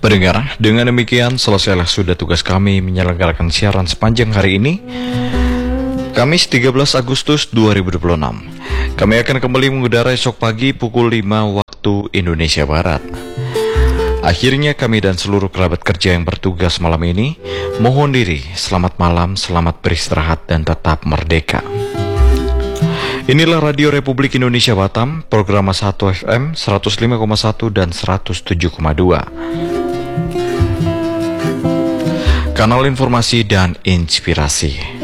Pendengar, dengan demikian selesailah sudah tugas kami menyelenggarakan siaran sepanjang hari ini, Kamis 13 Agustus 2026. Kami akan kembali mengudara esok pagi pukul 5 waktu Indonesia Barat. Akhirnya kami dan seluruh kerabat kerja yang bertugas malam ini mohon diri, selamat malam, selamat beristirahat dan tetap merdeka. Inilah Radio Republik Indonesia Batam, program 1 FM 105,1 dan 107,2. Kanal informasi dan inspirasi.